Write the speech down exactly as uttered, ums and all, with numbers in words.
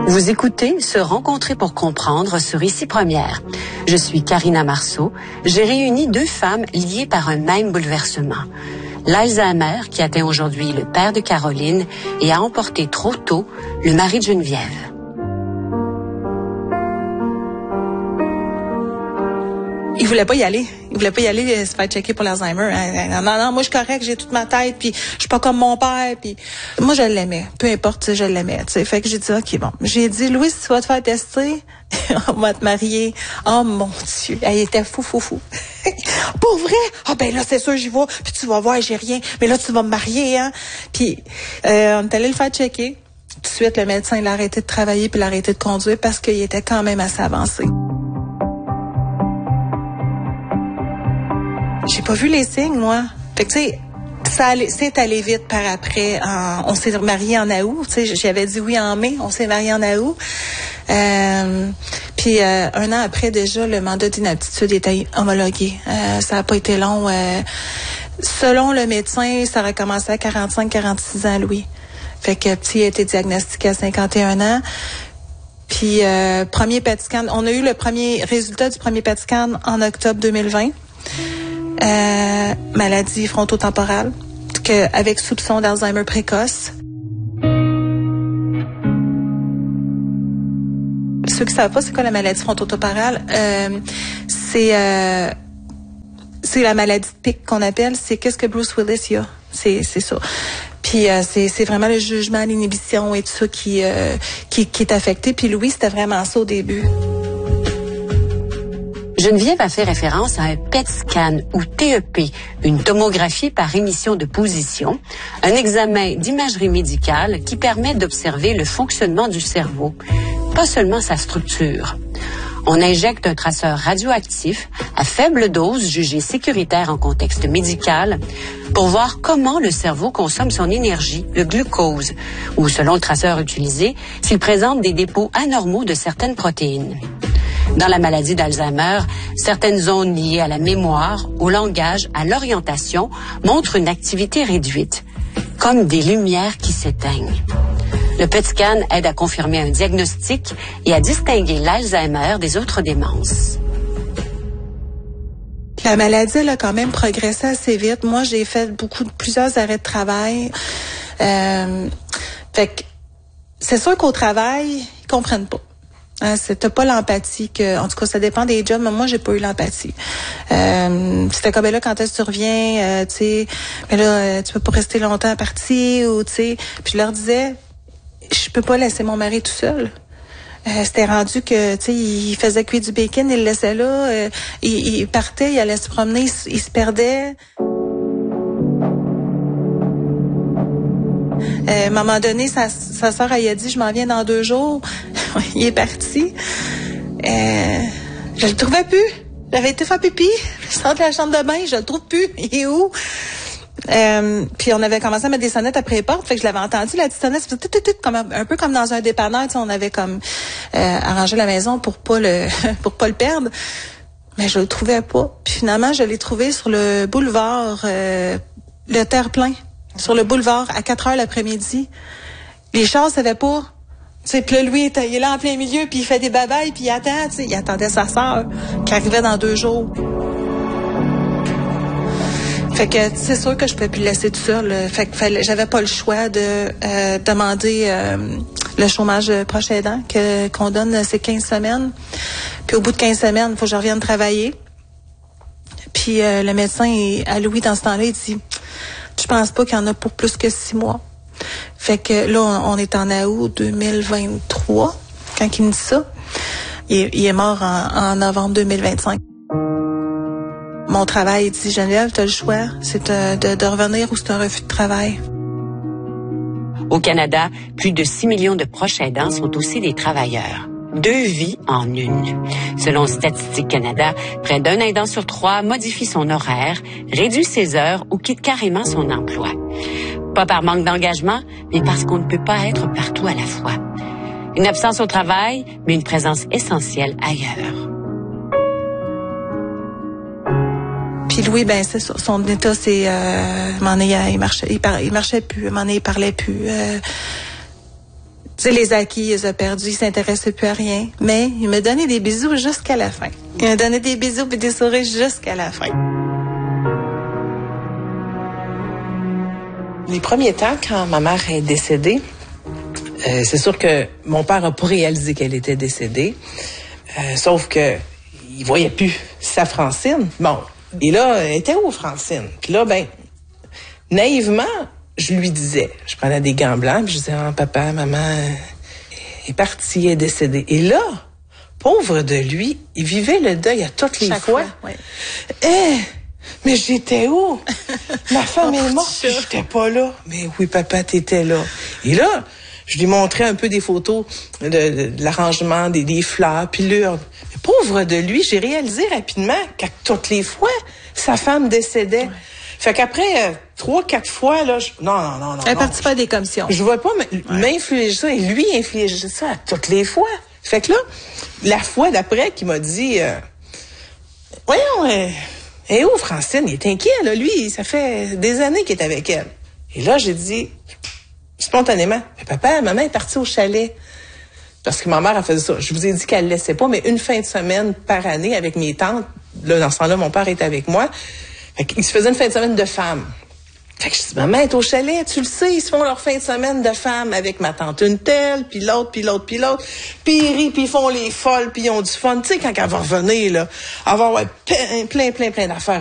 Vous écoutez Se rencontrer pour comprendre sur Ici Première. Je suis Karina Marceau. J'ai réuni deux femmes liées par un même bouleversement. L'Alzheimer qui atteint aujourd'hui le père de Caroline et a emporté trop tôt le mari de Geneviève. Il voulait pas y aller. Il voulait pas y aller se faire checker pour l'Alzheimer. Non, non, non, moi, je suis correct, j'ai toute ma tête, puis je suis pas comme mon père, puis moi, je l'aimais. Peu importe, tu sais, je l'aimais, tu sais. Fait que j'ai dit, OK, bon. J'ai dit, Louis, si tu vas te faire tester, on va te marier. Oh, mon Dieu. Elle était fou, fou, fou. Pour vrai? Ah, oh, ben là, c'est sûr, j'y vais, puis tu vas voir, j'ai rien. Mais là, tu vas me marier, hein. Puis, euh, on est allé le faire checker. Tout de suite, le médecin, il a arrêté de travailler, puis il a arrêté de conduire parce qu'il était quand même assez avancé. J'ai pas vu les signes, moi. Fait que, tu sais, ça allait, c'est allé vite par après. En, on s'est mariés en août. Tu sais, j'avais dit oui en mai. On s'est mariés en août. Euh, puis, euh, un an après, déjà, le mandat d'inaptitude était homologué. Euh, ça a pas été long. Euh, selon le médecin, ça aurait commencé à quarante-cinq quarante-six ans, Louis. Fait que, petit, il a été diagnostiqué à cinquante et un ans. Puis, euh, premier P E T scan. On a eu le premier résultat du premier P E T scan en octobre deux mille vingt. Euh, maladie frontotemporale, que, avec soupçon d'Alzheimer précoce. Ceux qui ne savent pas c'est quoi la maladie frontotemporale, euh, c'est euh, c'est la maladie de pic qu'on appelle. C'est qu'est-ce que Bruce Willis a. C'est c'est ça. Puis euh, c'est c'est vraiment le jugement, l'inhibition et tout ça qui euh, qui qui est affecté. Puis Louis, c'était vraiment ça au début. Geneviève a fait référence à un P E T scan ou T E P, une tomographie par émission de position, un examen d'imagerie médicale qui permet d'observer le fonctionnement du cerveau, pas seulement sa structure. On injecte un traceur radioactif à faible dose jugé sécuritaire en contexte médical pour voir comment le cerveau consomme son énergie, le glucose, ou selon le traceur utilisé, s'il présente des dépôts anormaux de certaines protéines. Dans la maladie d'Alzheimer, certaines zones liées à la mémoire, au langage, à l'orientation montrent une activité réduite, comme des lumières qui s'éteignent. Le P E T scan aide à confirmer un diagnostic et à distinguer l'Alzheimer des autres démences. La maladie, elle a quand même progressé assez vite. Moi, j'ai fait beaucoup, plusieurs arrêts de travail. Euh, fait que c'est sûr qu'au travail, ils comprennent pas. Hein, c'est, t'as pas l'empathie que, en tout cas, ça dépend des jobs, mais moi, j'ai pas eu l'empathie. Euh, c'était comme, ben là, quand est-ce que tu reviens, euh, tu sais, mais là, euh, tu peux pas rester longtemps parti, ou, tu sais. Puis je leur disais, je peux pas laisser mon mari tout seul. Euh, c'était rendu que, tu sais, il faisait cuire du bacon, il le laissait là, euh, il, il partait, il allait se promener, il, il se perdait. Euh, à un moment donné, sa, sa sœur, elle a dit, je m'en viens dans deux jours. Il est parti. Euh, je le trouvais plus. J'avais été faire pipi. Je sors de la chambre de bain, je le trouve plus. Il est où? Euh, puis on avait commencé à mettre des sonnettes après les portes. Fait que je l'avais entendu, la petite sonnette. C'était tout, tout, tout, comme un, un peu comme dans un dépanneur. Tu sais, on avait comme euh, arrangé la maison pour pas le pour pas le perdre. Mais je le trouvais pas. Puis finalement, je l'ai trouvé sur le boulevard, euh, le terre-plein. Sur le boulevard, à quatre heures l'après-midi. Les chars savaient pas. Tu sais, puis là, lui, il est là en plein milieu, puis il fait des babayes, puis il attend, tu sais. Il attendait sa sœur, qui arrivait dans deux jours. Fait que c'est sûr que je pouvais plus le laisser tout seul. Fait que fallait, j'avais pas le choix de euh, demander euh, le chômage proche aidant que, qu'on donne ces quinze semaines. Puis au bout de quinze semaines, il faut que je revienne travailler. Puis euh, le médecin, à Louis, dans ce temps-là, il dit... Je pense pas qu'il y en a pour plus que six mois. Fait que là, on, on est en août deux mille vingt-trois, quand il me dit ça. Il, il est mort en, en novembre deux mille vingt-cinq. Mon travail, il dit, Geneviève, t'as le choix, c'est de, de, de revenir ou c'est un refus de travail. Au Canada, plus de six millions de proches aidants sont aussi des travailleurs. Deux vies en une. Selon Statistique Canada, près d'un aidant sur trois modifie son horaire, réduit ses heures ou quitte carrément son emploi. Pas par manque d'engagement, mais parce qu'on ne peut pas être partout à la fois. Une absence au travail, mais une présence essentielle ailleurs. Puis Louis, ben c'est ça. Son état, c'est... Euh, m'en est, il marchait, il, par, il marchait plus. M'en est, il parlait plus. Euh, Tu sais, les acquis, il les a perdus, il s'intéressait plus à rien. Mais il m'a donné des bisous jusqu'à la fin. Il m'a donné des bisous et des sourires jusqu'à la fin. Les premiers temps, quand ma mère est décédée, euh, c'est sûr que mon père n'a pas réalisé qu'elle était décédée. Euh, sauf que il voyait plus sa Francine. Bon, et là, elle était où, Francine? Puis là, ben, naïvement, je lui disais, je prenais des gants blancs, puis je disais, ah, papa, maman est partie, elle est décédée. Et là, pauvre de lui, il vivait le deuil à toutes les Chaque fois. fois, oui. Eh, mais j'étais où? Ma femme Oh, est morte, chat. j'étais pas là. Mais oui, papa, t'étais là. Et là, je lui montrais un peu des photos de, de, de l'arrangement, des, des fleurs, puis l'urne. Mais pauvre de lui, j'ai réalisé rapidement qu'à toutes les fois, sa femme décédait. Ouais. Fait qu'après euh, trois, quatre fois, là, je... non, non, non, non. Elle non, participait à des commissions. Je ne vais pas m'infliger ça, et lui infliger ça à toutes les fois. Fait que là, la fois d'après qu'il m'a dit, euh, voyons, euh, et où Francine? Il est inquiet, là, lui, ça fait des années qu'il est avec elle. Et là, j'ai dit, spontanément, mais papa, maman est partie au chalet. Parce que ma mère a fait ça. Je vous ai dit qu'elle ne laissait pas, mais une fin de semaine par année avec mes tantes. Là, dans ce temps-là, mon père était avec moi. Fait qu'il se faisait une fin de semaine de femmes. Fait que je dis, maman est au chalet, tu le sais, ils se font leur fin de semaine de femmes avec ma tante une telle, puis l'autre, puis l'autre, puis l'autre. Puis ils rient, puis ils font les folles, puis ils ont du fun. Tu sais, quand elle va revenir, là, elle va avoir plein, plein, plein, plein d'affaires.